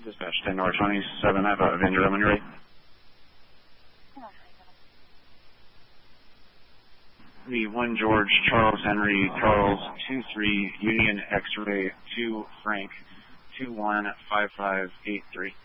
Dispatch 10 North 27 Ave, Avenger when you're ready. The 1 George, Charles Henry, Charles, 23, Union X-Ray, 2 Frank, 215583.